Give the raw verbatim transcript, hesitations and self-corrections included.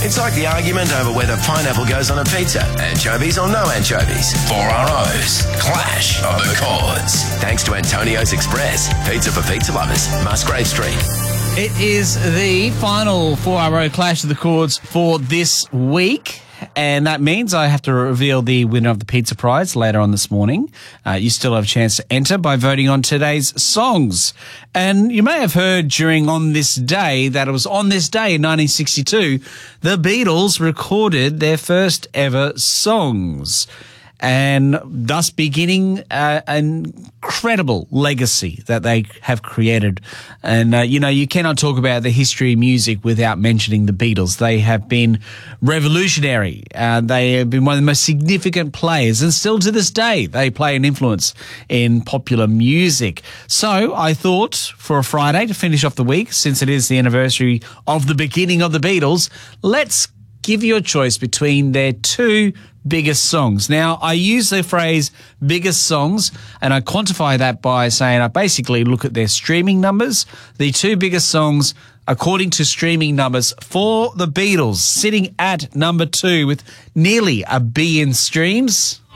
It's like the argument over whether pineapple goes on a pizza, anchovies or no anchovies. Four R O's Clash of the Chords. Thanks to Antonio's Express, pizza for pizza lovers, Musgrave Street. It is the final four R O Clash of the Chords for this week. And that means I have to reveal the winner of the pizza prize later on this morning. Uh, you still have a chance to enter by voting on today's songs. And you may have heard during On This Day that it was on this day in nineteen sixty-two, the Beatles recorded their first ever songs, and thus beginning uh, an incredible legacy that they have created. And, uh, you know, you cannot talk about the history of music without mentioning the Beatles. They have been revolutionary. Uh, they have been one of the most significant players, and still to this day, they play an influence in popular music. So I thought for a Friday to finish off the week, since it is the anniversary of the beginning of the Beatles, let's give you a choice between their two biggest songs. Now, I use the phrase biggest songs, and I quantify that by saying I basically look at their streaming numbers. The two biggest songs, according to streaming numbers for the Beatles, sitting at number two with nearly a billion streams.